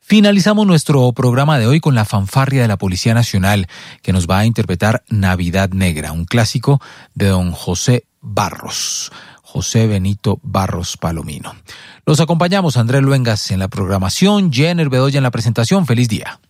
Finalizamos nuestro programa de hoy con la fanfarria de la Policía Nacional, que nos va a interpretar Navidad Negra, un clásico de don José Benito Barros Palomino. Los acompañamos Andrés Luengas en la programación, Jenner Bedoya en la presentación. Feliz día.